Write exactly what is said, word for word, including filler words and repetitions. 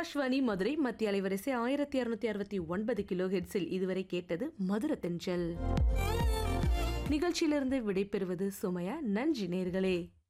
ஆகாஷ்வாணி மதுரை மத்திய அலைவரிசை ஆயிரத்தி அறுநூத்தி அறுபத்தி ஒன்பது கிலோ ஹெட்ஸில் இதுவரை கேட்டது மதுர தென்றல். நிகழ்ச்சியிலிருந்து விடைபெறுவது சுமையா. நன்றி நேர்களே.